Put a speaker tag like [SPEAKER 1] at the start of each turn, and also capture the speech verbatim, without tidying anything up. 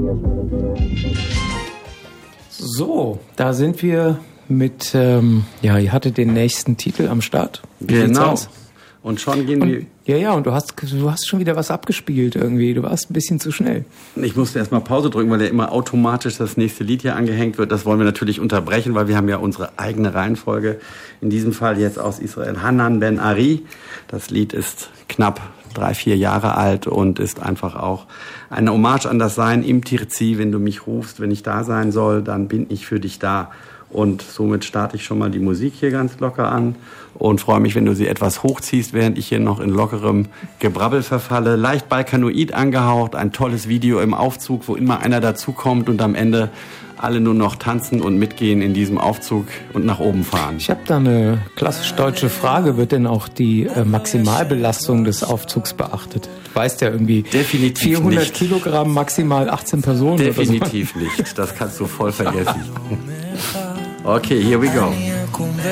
[SPEAKER 1] So, da sind wir mit, ähm, ja, ihr hattet den nächsten Titel am Start.
[SPEAKER 2] Wie genau. Und schon gehen
[SPEAKER 1] und,
[SPEAKER 2] wir...
[SPEAKER 1] Ja, ja, und du hast, du hast schon wieder was abgespielt irgendwie. Du warst ein bisschen zu schnell.
[SPEAKER 2] Ich musste erstmal Pause drücken, weil ja immer automatisch das nächste Lied hier angehängt wird. Das wollen wir natürlich unterbrechen, weil wir haben ja unsere eigene Reihenfolge. In diesem Fall jetzt aus Israel Hanan Ben Ari. Das Lied ist knapp drei, vier Jahre alt und ist einfach auch eine Hommage an das Sein im Tirzi. Wenn du mich rufst, wenn ich da sein soll, dann bin ich für dich da. Und somit starte ich schon mal die Musik hier ganz locker an und freue mich, wenn du sie etwas hochziehst, während ich hier noch in lockerem Gebrabbel verfalle. Leicht balkanoid angehaucht, ein tolles Video im Aufzug, wo immer einer dazukommt und am Ende alle nur noch tanzen und mitgehen in diesem Aufzug und nach oben fahren.
[SPEAKER 1] Ich habe da eine klassisch deutsche Frage. Wird denn auch die äh, Maximalbelastung des Aufzugs beachtet? Du weißt ja irgendwie,
[SPEAKER 2] definitiv
[SPEAKER 1] vierhundert
[SPEAKER 2] nicht.
[SPEAKER 1] Kilogramm, maximal achtzehn Personen.
[SPEAKER 2] Definitiv
[SPEAKER 1] oder so.
[SPEAKER 2] nicht. Das kannst du voll vergessen. Okay, here we go.